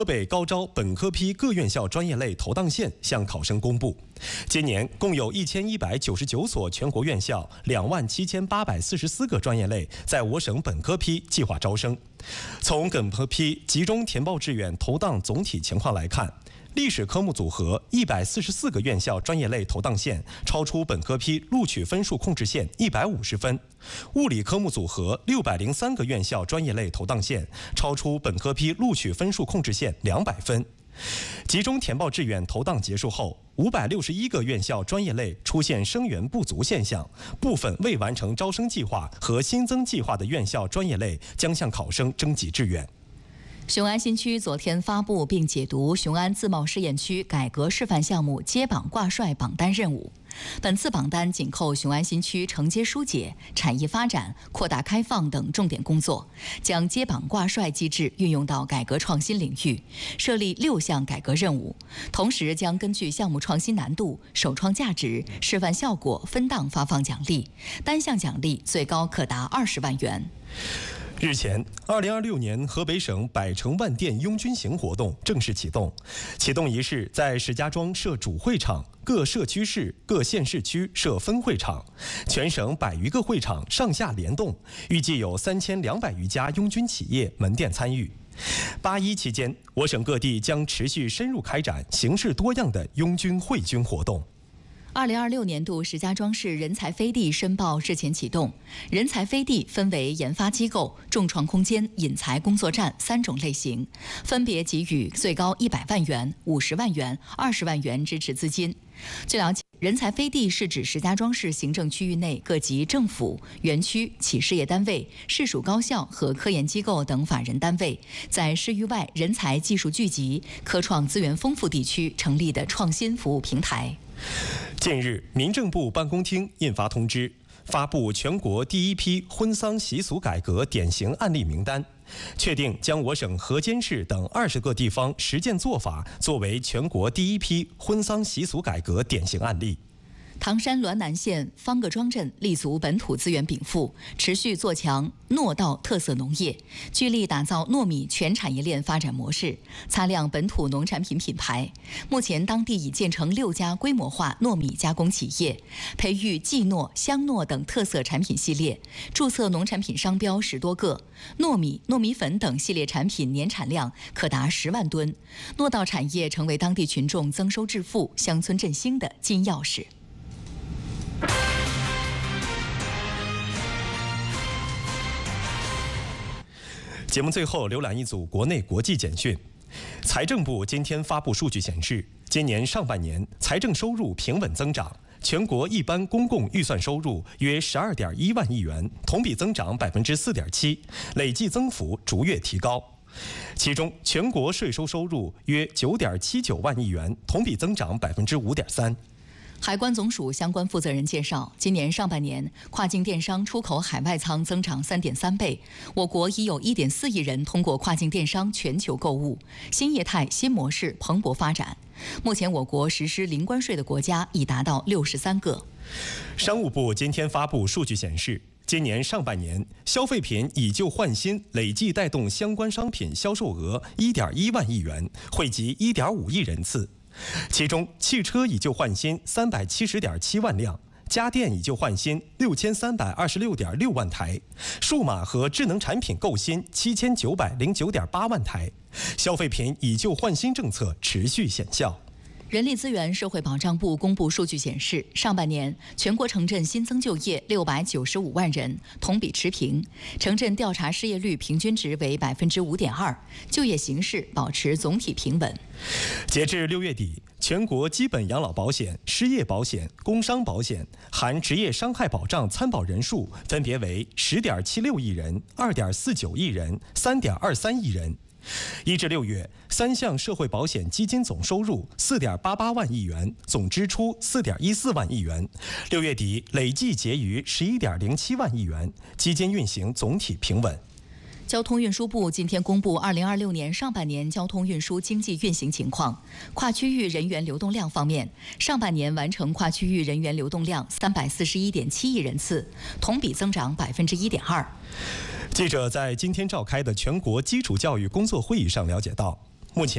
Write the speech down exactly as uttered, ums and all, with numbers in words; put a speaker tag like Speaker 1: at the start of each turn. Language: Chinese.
Speaker 1: 河北高招本科批各院校专业类投档线向考生公布。今年共有一千一百九十九所全国院校，两万七千八百四十四个专业类在我省本科批计划招生。从本科批集中填报志愿投档总体情况来看，历史科目组合一百四十四个院校专业类投档线超出本科批录取分数控制线一百五十分，物理科目组合六百零三个院校专业类投档线超出本科批录取分数控制线两百分。集中填报志愿投档结束后，五百六十一个院校专业类出现生源不足现象，部分未完成招生计划和新增计划的院校专业类将向考生征集志愿。
Speaker 2: 雄安新区昨天发布并解读雄安自贸试验区改革示范项目接榜挂帅榜单任务。本次榜单紧扣雄安新区承接疏解、产业发展、扩大开放等重点工作，将接榜挂帅机制运用到改革创新领域，设立六项改革任务，同时将根据项目创新难度、首创价值、示范效果分档发放奖励，单项奖励最高可达二十万元。
Speaker 1: 日前，二零二六年河北省百城万店拥军行活动正式启动。启动仪式在石家庄设主会场，各社区市、各县市区设分会场，全省百余个会场上下联动，预计有三千两百余家拥军企业门店参与。八一期间，我省各地将持续深入开展形式多样的拥军会军活动。
Speaker 2: 二零二六年度石家庄市人才飞地申报日前启动，人才飞地分为研发机构、众创空间、引才工作站三种类型，分别给予最高一百万元、五十万元、二十万元支持资金。据了解，人才飞地是指石家庄市行政区域内各级政府、园区、企事业单位、市属高校和科研机构等法人单位在市域外人才技术聚集、科创资源丰富地区成立的创新服务平台。
Speaker 1: 近日，民政部办公厅印发通知，发布全国第一批婚丧习俗改革典型案例名单，确定将我省河间市等二十个地方实践做法作为全国第一批婚丧习俗改革典型案例。
Speaker 2: 唐山滦南县方各庄镇立足本土资源禀赋，持续做强糯稻特色农业，聚力打造糯米全产业链发展模式，擦亮本土农产品品牌。目前，当地已建成六家规模化糯米加工企业，培育冀糯、香糯等特色产品系列，注册农产品商标十多个。糯米、糯米粉等系列产品年产量可达十万吨，糯稻产业成为当地群众增收致富、乡村振兴的金钥匙。
Speaker 1: 节目最后浏览一组国内国际简讯。财政部今天发布数据显示，今年上半年财政收入平稳增长，全国一般公共预算收入约十二点一万亿元，同比增长百分之四点七，累计增幅逐月提高。其中，全国税收收入约九点七九万亿元，同比增长百分之五点三。
Speaker 2: 海关总署相关负责人介绍，今年上半年跨境电商出口海外仓增长 三点三倍，我国已有 一点四亿人通过跨境电商全球购物，新业态新模式蓬勃发展。目前我国实施零关税的国家已达到六十三个。
Speaker 1: 商务部今天发布数据显示，今年上半年消费品以旧换新累计带动相关商品销售额 一点一万亿元，惠及 一点五亿人次。其中，汽车以旧换新三百七十点七万辆，家电以旧换新六千三百二十六点六万台，数码和智能产品购新七千九百零九点八万台，消费品以旧换新政策持续显效。
Speaker 2: 人力资源社会保障部公布数据显示，上半年全国城镇新增就业六百九十五万人，同比持平，城镇调查失业率平均值为百分之五点二，就业形势保持总体平稳。
Speaker 1: 截至六月底，全国基本养老保险、失业保险、工伤保险含职业伤害保障参保人数分别为十点七六亿人、二点四九亿人、三点二三亿人。一至六月，三项社会保险基金总收入四点八八万亿元，总支出四点一四万亿元。六月底累计结余十一点零七万亿元，基金运行总体平稳。
Speaker 2: 交通运输部今天公布二零二六年上半年交通运输经济运行情况。跨区域人员流动量方面，上半年完成跨区域人员流动量三百四十一点七亿人次，同比增长百分之一点二。
Speaker 1: 记者在今天召开的全国基础教育工作会议上了解到，